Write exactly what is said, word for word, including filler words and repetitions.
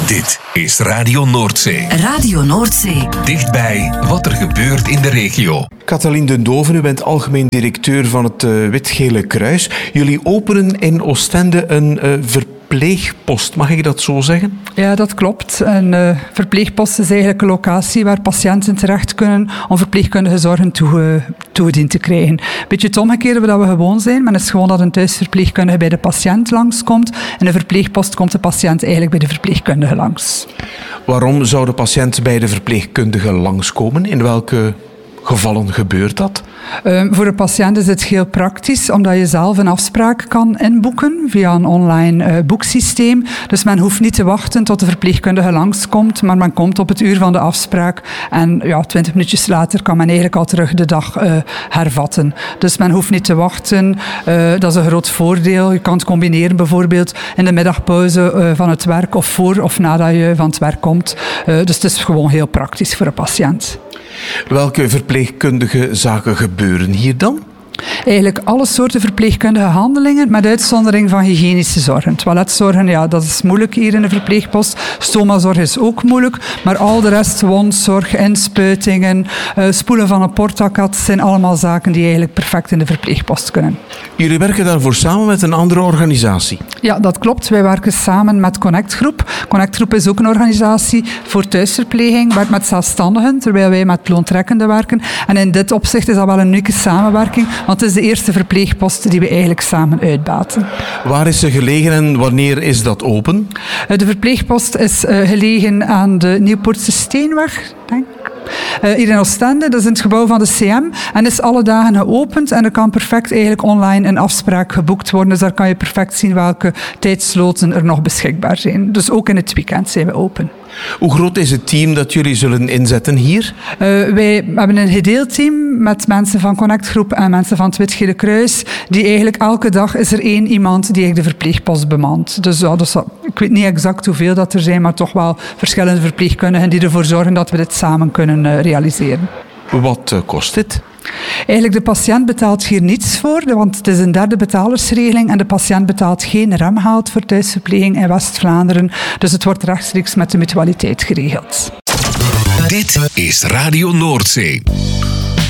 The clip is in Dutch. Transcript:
Dit is Radio Noordzee. Radio Noordzee. Dichtbij wat er gebeurt in de regio. Katalien Den Doven, u bent algemeen directeur van het uh, Wit-Gele Kruis. Jullie openen in Oostende een uh, verpleegpost, mag ik dat zo zeggen? Ja, dat klopt. Een uh, verpleegpost is eigenlijk een locatie waar patiënten terecht kunnen om verpleegkundige zorgen toe, uh, toegediend te krijgen. Een beetje het omgekeerde wat we gewoon zijn, maar het is gewoon dat een thuisverpleegkundige bij de patiënt langskomt en een verpleegpost komt de patiënt eigenlijk bij de verpleegkundige langs. Waarom zou de patiënt bij de verpleegkundige langskomen? In welke gevallen gebeurt dat? Uh, voor de patiënt is het heel praktisch, omdat je zelf een afspraak kan inboeken via een online uh, boeksysteem. Dus men hoeft niet te wachten tot de verpleegkundige langskomt, maar men komt op het uur van de afspraak en ja, twintig minuutjes later kan men eigenlijk al terug de dag uh, hervatten. Dus men hoeft niet te wachten. Uh, dat is een groot voordeel. Je kan het combineren bijvoorbeeld in de middagpauze uh, van het werk of voor of nadat je van het werk komt. Uh, dus het is gewoon heel praktisch voor de patiënt. Welke verpleegkundige zaken gebeuren hier dan? Eigenlijk alle soorten verpleegkundige handelingen, met uitzondering van hygiënische zorgen. Toiletzorgen, ja, dat is moeilijk hier in de verpleegpost. Stomazorg is ook moeilijk, maar al de rest, wondzorg, inspuitingen, uh, spoelen van een portakat, zijn allemaal zaken die eigenlijk perfect in de verpleegpost kunnen. Jullie werken daarvoor samen met een andere organisatie? Ja, dat klopt. Wij werken samen met Connect Groep. Connect Groep is ook een organisatie voor thuisverpleging, werkt met zelfstandigen, terwijl wij met loontrekkenden werken. En in dit opzicht is dat wel een unieke samenwerking, want het is de eerste verpleegpost die we eigenlijk samen uitbaten. Waar is ze gelegen en wanneer is dat open? De verpleegpost is uh, gelegen aan de Nieuwpoortse Steenweg, denk ik. Uh, hier in Oostende, dat is in het gebouw van de C M en is alle dagen geopend en er kan perfect eigenlijk online een afspraak geboekt worden. Dus daar kan je perfect zien welke tijdsloten er nog beschikbaar zijn. Dus ook in het weekend zijn we open. Hoe groot is het team dat jullie zullen inzetten hier? Uh, wij hebben een gedeeld team met mensen van Connect Groep en mensen van het Wit-Gele Kruis. Die eigenlijk elke dag is er één iemand die de verpleegpost bemant. Dus, ja, dus ik weet niet exact hoeveel dat er zijn, maar toch wel verschillende verpleegkundigen die ervoor zorgen dat we dit samen kunnen uh, realiseren. Wat uh, kost dit? Eigenlijk, de patiënt betaalt hier niets voor, want het is een derde betalersregeling en de patiënt betaalt geen remgeld voor thuisverpleging in West-Vlaanderen. Dus het wordt rechtstreeks met de mutualiteit geregeld. Dit is Radio Noordzee.